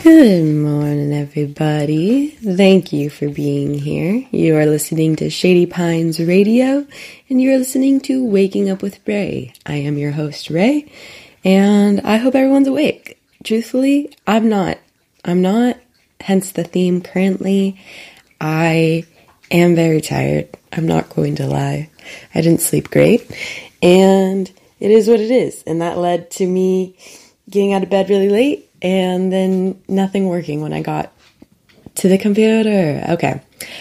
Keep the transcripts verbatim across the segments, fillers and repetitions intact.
Good morning, everybody. Thank you for being here. You are listening to Shady Pines Radio, and you are listening to Waking Up with Ray. I am your host, Ray, and I hope everyone's awake. Truthfully, I'm not. I'm not, hence the theme currently. I am very tired. I'm not going to lie. I didn't sleep great, and it is what it is, and that led to me getting out of bed really late, and then nothing working when I got to the computer. Okay.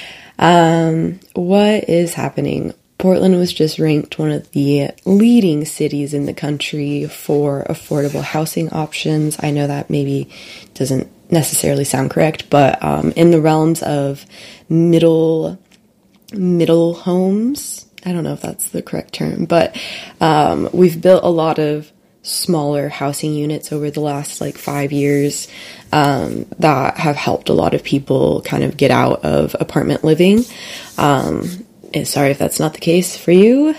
Um, what is happening? Portland was just ranked one of the leading cities in the country for affordable housing options. I know that maybe doesn't necessarily sound correct, but um, in the realms of middle, middle homes, I don't know if that's the correct term, but um, we've built a lot of smaller housing units over the last like five years um, that have helped a lot of people kind of get out of apartment living. Um, and sorry if that's not the case for you.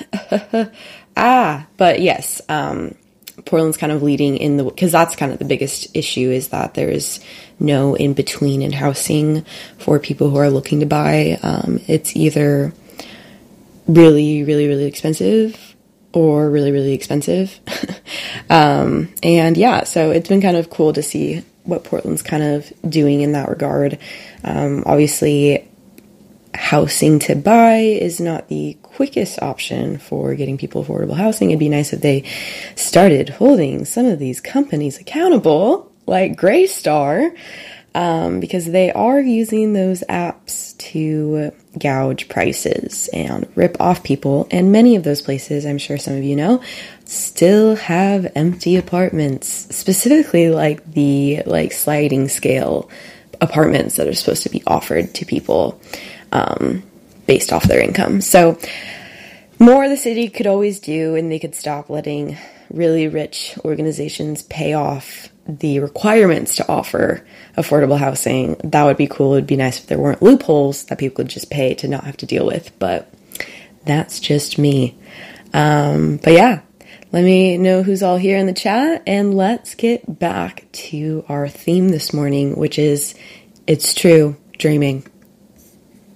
ah, but yes, um, Portland's kind of leading in the, because that's kind of the biggest issue is that there's no in between in housing for people who are looking to buy. Um, it's either really, really, really expensive or really, really expensive. um, and yeah, so it's been kind of cool to see what Portland's kind of doing in that regard. Um, obviously, housing to buy is not the quickest option for getting people affordable housing. It'd be nice if they started holding some of these companies accountable, like Greystar, um, because they are using those apps to gouge prices and rip off people. And many of those places, I'm sure some of you know, still have empty apartments, specifically like the like sliding scale apartments that are supposed to be offered to people um, based off their income. So more the city could always do, and they could stop letting really rich organizations pay off the requirements to offer affordable housing. That would be cool. It'd be nice if there weren't loopholes that people could just pay to not have to deal with, but that's just me. Um, but yeah, let me know who's all here in the chat, and let's get back to our theme this morning, which is It's True, Dreaming.